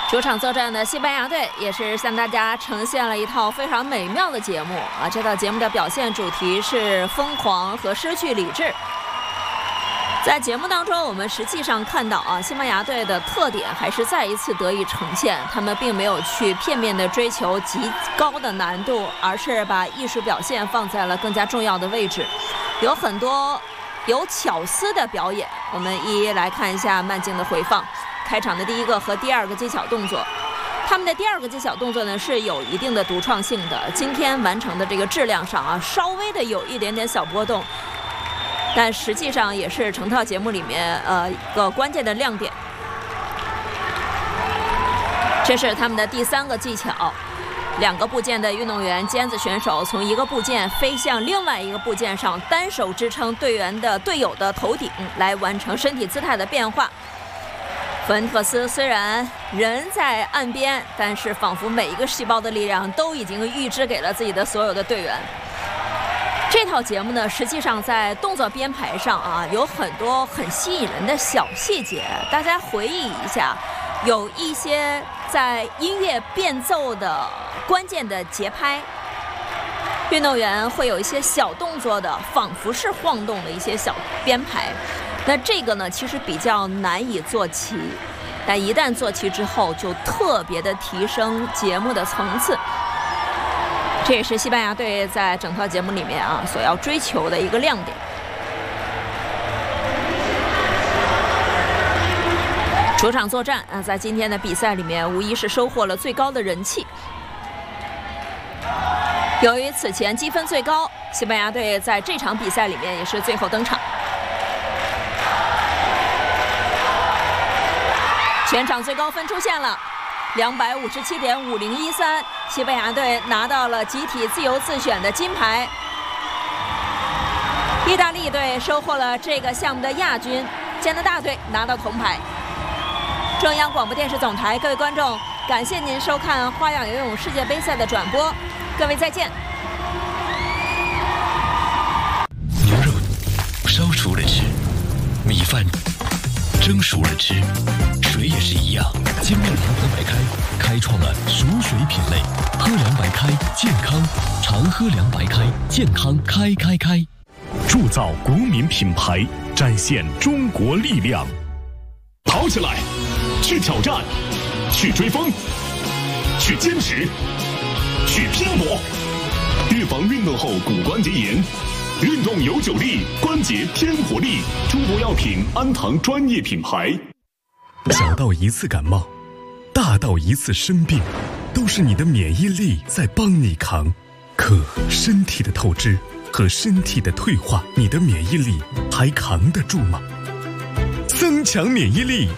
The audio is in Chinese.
主场作战的西班牙队也是向大家呈现了一套非常美妙的节目啊！这套节目的表现主题是疯狂和失去理智。在节目当中，我们实际上看到西班牙队的特点还是再一次得以呈现。他们并没有去片面的追求极高的难度，而是把艺术表现放在了更加重要的位置，有很多有巧思的表演。我们一一来看一下慢镜的回放。开场的第一个和第二个技巧动作，他们的第二个技巧动作呢是有一定的独创性的。今天完成的这个质量上稍微的有一点点小波动，但实际上也是整套节目里面一个关键的亮点。这是他们的第三个技巧，两个部件的运动员尖子选手从一个部件飞向另外一个部件上，单手支撑队友的头顶来完成身体姿态的变化。弗恩特斯虽然人在岸边，但是仿佛每一个细胞的力量都已经预支给了自己的所有的队员。这套节目呢，实际上在动作编排上有很多很吸引人的小细节。大家回忆一下，有一些在音乐变奏的关键的节拍，运动员会有一些小动作的仿佛是晃动的一些小编排。那这个呢，其实比较难以做齐，但一旦做齐之后，就特别的提升节目的层次。这也是西班牙队在整套节目里面所要追求的一个亮点。主场作战在今天的比赛里面无疑是收获了最高的人气。由于此前积分最高，西班牙队在这场比赛里面也是最后登场。全场最高分出现了257.5013，西班牙队拿到了集体自由自选的金牌。意大利队收获了这个项目的亚军，加拿大队拿到铜牌。中央广播电视总台，各位观众，感谢您收看花样游泳世界杯赛的转播，各位再见。 牛肉烧熟了吃，米饭蒸熟了吃，水也是一样。精酿蓝牌白开开创了熟水品类，喝凉白开健康，常喝凉白开健康开。 铸造国民品牌，展现中国力量。跑起来，去挑战，去追风，去坚持，去拼搏，预防运动后骨关节炎。运动有9力，关节添活力。中国药品安堂专业品牌。小到一次感冒，大到一次生病，都是你的免疫力在帮你扛。可身体的透支和身体的退化，你的免疫力还扛得住吗？增强免疫力。